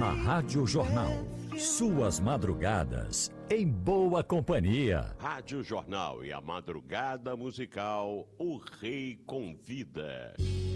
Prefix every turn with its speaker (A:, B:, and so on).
A: na Rádio Jornal. Suas madrugadas em boa companhia.
B: Rádio Jornal e a madrugada musical O Rei Convida.